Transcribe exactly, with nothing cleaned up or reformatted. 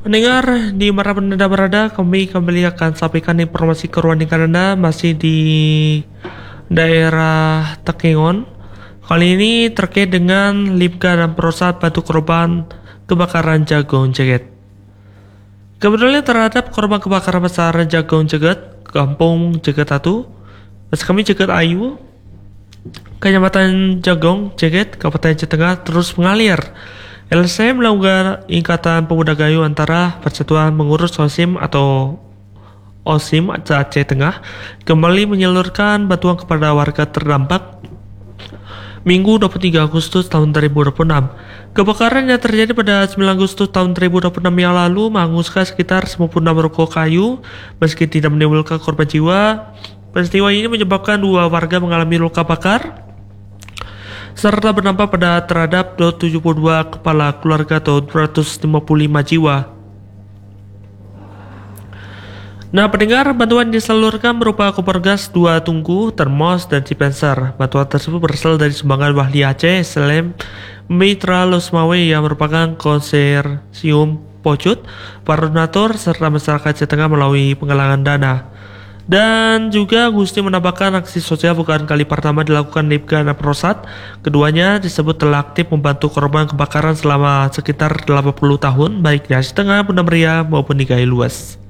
Pendengar di mana Anda berada, kami kembali akan sampaikan informasi keruanikan Anda masih di daerah Takengon. Kali ini terkait dengan Lipka dan Prosat batu korban kebakaran Jagung Jeget. Kebetulan terhadap korban kebakaran besar Jagung Jeget, Kampung Jeget satu, Mas kami Jeget Ayu, Kecamatan Jagung Jeget, Kabupaten Aceh Tengah terus mengalir. L S M melakukan Ikatan Pemuda Gayo antara Persatuan Mengurus OSIM atau OSIM Aceh Tengah kembali menyalurkan bantuan kepada warga terdampak Minggu dua puluh tiga Agustus tahun dua ribu dua puluh enam. Kebakaran yang terjadi pada sembilan Agustus tahun dua ribu dua puluh enam yang lalu menghanguskan sekitar sembilan puluh enam ruko kayu meski tidak menimbulkan korban jiwa. Peristiwa ini menyebabkan dua warga mengalami luka bakar serta berdampak pada terhadap tujuh puluh dua kepala keluarga atau dua ratus lima puluh lima jiwa. Nah, pendengar, bantuan disalurkan berupa kompor gas dua tungku, termos, dan dispenser. Bantuan tersebut berasal dari sumbangan Wahli Aceh, Selem, Mitra Losmawe yang merupakan konsorsium Pocut, para donatur, serta masyarakat Aceh Tengah melalui penggalangan dana. Dan juga Gusti menambahkan aksi sosial bukan kali pertama dilakukan Lipka dan Prosat. Keduanya disebut telah aktif membantu korban kebakaran selama sekitar delapan puluh tahun baik di Aceh Tengah, Bunda Meriah maupun di Gayo Luas.